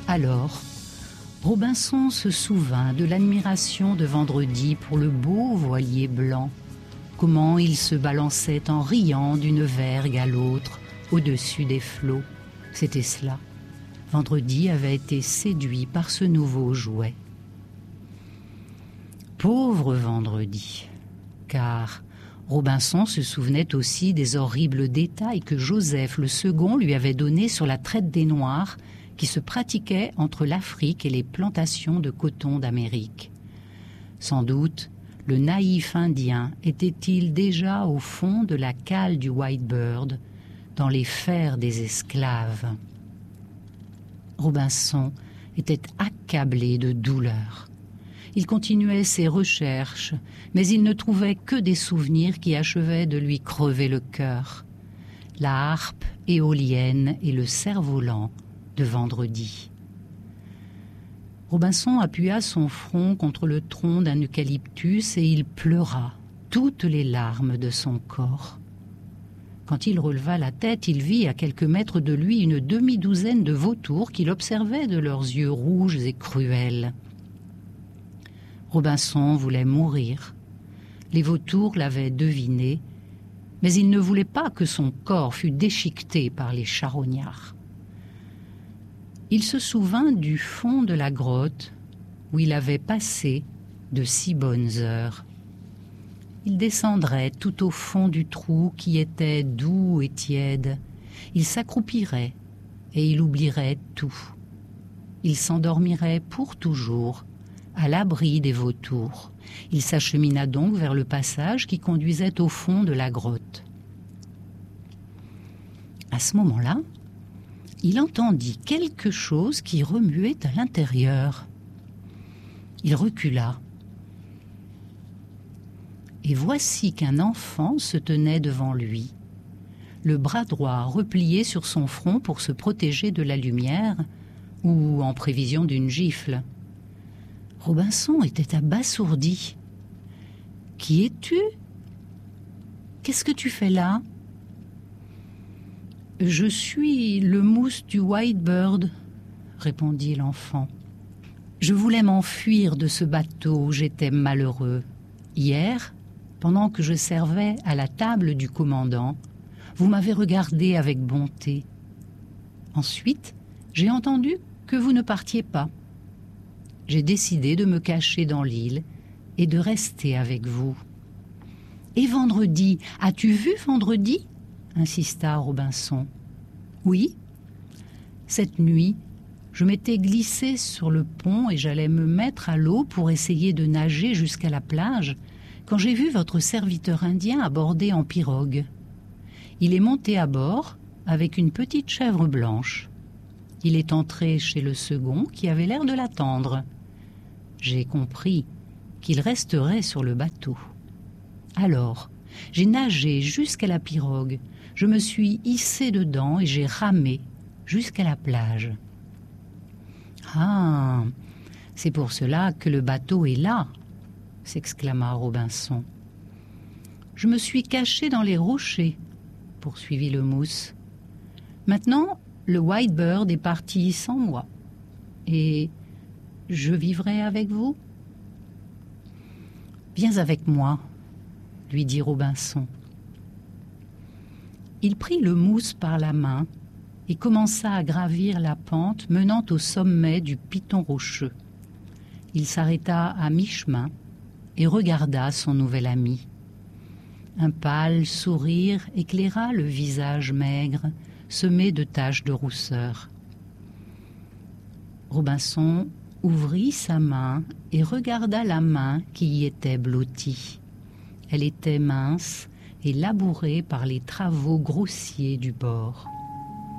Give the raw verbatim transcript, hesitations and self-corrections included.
Alors, Robinson se souvint de l'admiration de Vendredi pour le beau voilier blanc, comment il se balançait en riant d'une vergue à l'autre, au-dessus des flots. C'était cela. Vendredi avait été séduit par ce nouveau jouet. Pauvre Vendredi, car Robinson se souvenait aussi des horribles détails que Joseph le Second lui avait donnés sur la traite des Noirs qui se pratiquait entre l'Afrique et les plantations de coton d'Amérique. Sans doute, le naïf Indien était-il déjà au fond de la cale du Whitebird, dans les fers des esclaves. Robinson était accablé de douleur. Il continuait ses recherches, mais il ne trouvait que des souvenirs qui achevaient de lui crever le cœur. La harpe éolienne et le cerf-volant de Vendredi. Robinson appuya son front contre le tronc d'un eucalyptus et il pleura toutes les larmes de son corps. Quand il releva la tête, il vit à quelques mètres de lui une demi-douzaine de vautours qui l'observaient de leurs yeux rouges et cruels. Robinson voulait mourir. Les vautours l'avaient deviné, mais il ne voulait pas que son corps fût déchiqueté par les charognards. Il se souvint du fond de la grotte où il avait passé de si bonnes heures. Il descendrait tout au fond du trou qui était doux et tiède. Il s'accroupirait et il oublierait tout. Il s'endormirait pour toujours à l'abri des vautours. Il s'achemina donc vers le passage qui conduisait au fond de la grotte. À ce moment-là, il entendit quelque chose qui remuait à l'intérieur. Il recula. Et voici qu'un enfant se tenait devant lui, le bras droit replié sur son front pour se protéger de la lumière ou en prévision d'une gifle. Robinson était abasourdi. « Qui es-tu ? Qu'est-ce que tu fais là ?»« Je suis le mousse du Whitebird, » répondit l'enfant. « Je voulais m'enfuir de ce bateau, j'étais malheureux. Hier, pendant que je servais à la table du commandant, vous m'avez regardé avec bonté. Ensuite, j'ai entendu que vous ne partiez pas. J'ai décidé de me cacher dans l'île et de rester avec vous. »« Et Vendredi, as-tu vu Vendredi ?» insista Robinson. « Oui. Cette nuit, je m'étais glissé sur le pont et j'allais me mettre à l'eau pour essayer de nager jusqu'à la plage quand j'ai vu votre serviteur indien aborder en pirogue. Il est monté à bord avec une petite chèvre blanche. Il est entré chez le second qui avait l'air de l'attendre. J'ai compris qu'il resterait sur le bateau. Alors, j'ai nagé jusqu'à la pirogue, je me suis hissé dedans et j'ai ramé jusqu'à la plage. »« Ah, c'est pour cela que le bateau est là !» s'exclama Robinson. « Je me suis caché dans les rochers, » poursuivit le mousse. « Maintenant, le Whitebird est parti sans moi. Et je vivrai avec vous ? » « Viens avec moi, » lui dit Robinson. Il prit le mousse par la main et commença à gravir la pente menant au sommet du piton rocheux. Il s'arrêta à mi-chemin et regarda son nouvel ami. Un pâle sourire éclaira le visage maigre, semé de taches de rousseur. Robinson ouvrit sa main et regarda la main qui y était blottie. Elle était mince et labourée par les travaux grossiers du bord.